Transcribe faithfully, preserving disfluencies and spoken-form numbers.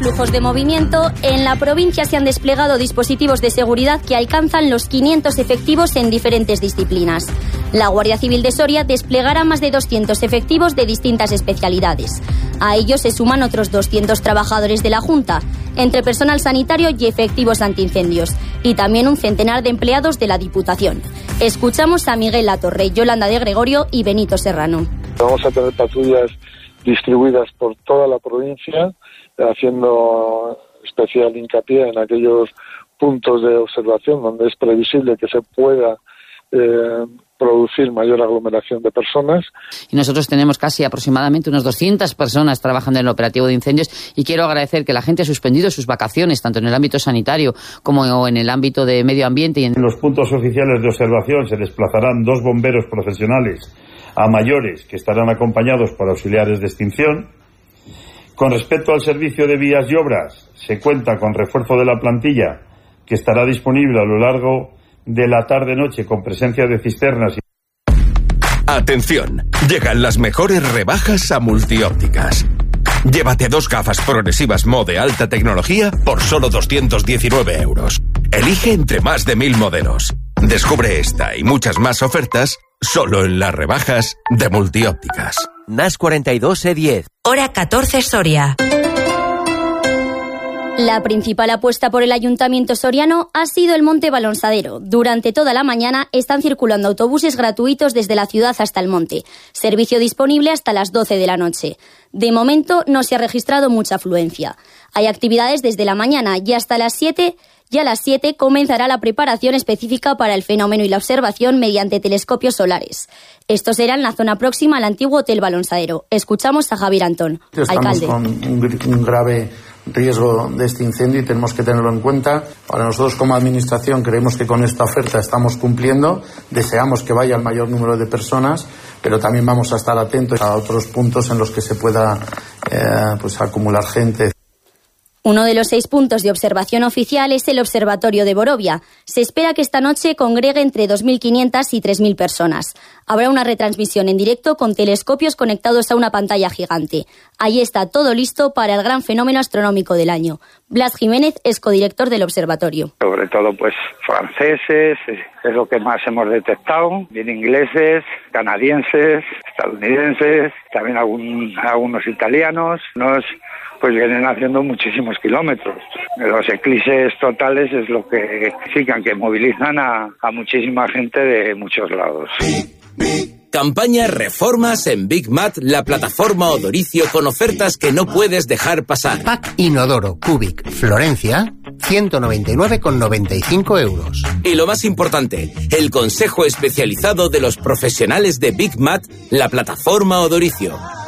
Flujos de movimiento. En la provincia se han desplegado dispositivos de seguridad que alcanzan los quinientos efectivos en diferentes disciplinas. La Guardia Civil de Soria desplegará más de doscientos efectivos de distintas especialidades. A ellos se suman otros doscientos trabajadores de la Junta, entre personal sanitario y efectivos antiincendios, y también un centenar de empleados de la Diputación. Escuchamos a Miguel Latorre, Yolanda de Gregorio y Benito Serrano. Vamos a tener patrullas distribuidas por toda la provincia, haciendo especial hincapié en aquellos puntos de observación donde es previsible que se pueda eh, producir mayor aglomeración de personas. Y nosotros tenemos casi aproximadamente unas doscientas personas trabajando en el operativo de incendios, y quiero agradecer que la gente ha suspendido sus vacaciones, tanto en el ámbito sanitario como en el ámbito de medio ambiente. Y en... en los puntos oficiales de observación se desplazarán dos bomberos profesionales a mayores, que estarán acompañados por auxiliares de extinción. Con respecto al servicio de vías y obras, se cuenta con refuerzo de la plantilla, que estará disponible a lo largo de la tarde-noche con presencia de cisternas. Atención, llegan las mejores rebajas a Multiópticas. Llévate dos gafas progresivas Mo de alta tecnología por solo doscientos diecinueve euros. Elige entre más de mil modelos. Descubre esta y muchas más ofertas solo en las rebajas de Multiópticas. N A S cuarenta y dos E diez. Hora catorce Soria. La principal apuesta por el Ayuntamiento soriano ha sido el Monte Balonsadero. Durante toda la mañana están circulando autobuses gratuitos desde la ciudad hasta el monte. Servicio disponible hasta las doce de la noche. De momento no se ha registrado mucha afluencia. Hay actividades desde la mañana y hasta las siete. Y a las siete comenzará la preparación específica para el fenómeno y la observación mediante telescopios solares. Esto será en la zona próxima al antiguo Hotel Balonsadero. Escuchamos a Javier Antón, alcalde. Estamos con un, un grave riesgo de este incendio y tenemos que tenerlo en cuenta. Para nosotros como administración creemos que con esta oferta estamos cumpliendo. Deseamos que vaya el mayor número de personas, pero también vamos a estar atentos a otros puntos en los que se pueda eh, pues acumular gente. Uno de los seis puntos de observación oficial es el Observatorio de Borovia. Se espera que esta noche congregue entre dos mil quinientas y tres mil personas. Habrá una retransmisión en directo con telescopios conectados a una pantalla gigante. Ahí está todo listo para el gran fenómeno astronómico del año. Blas Jiménez es codirector del observatorio. Sobre todo pues franceses, es lo que más hemos detectado, bien ingleses, canadienses, estadounidenses, también algún, algunos italianos, nos pues vienen haciendo muchísimos kilómetros. Los eclipses totales es lo que significan, que movilizan a, a muchísima gente de muchos lados. Campaña Reformas en Big Mat, la plataforma Odoricio con ofertas que no puedes dejar pasar. Pack Inodoro Cubic Florencia, ciento noventa y nueve con noventa y cinco euros. Y lo más importante, el consejo especializado de los profesionales de Big Mat, la plataforma Odoricio.